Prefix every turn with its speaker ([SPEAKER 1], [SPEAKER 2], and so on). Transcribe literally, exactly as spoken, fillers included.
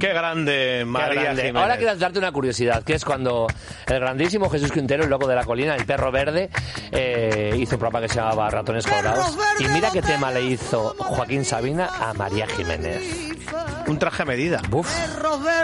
[SPEAKER 1] Qué grande, María
[SPEAKER 2] grande.
[SPEAKER 1] Jiménez.
[SPEAKER 2] Ahora quiero darte una curiosidad, que es cuando el grandísimo Jesús Quintero, el loco de la colina, el perro verde, eh, hizo un programa que se llamaba Ratones Colorados. Y mira qué tema le hizo Joaquín Sabina a María Jiménez.
[SPEAKER 1] Un traje a medida.
[SPEAKER 2] Uf.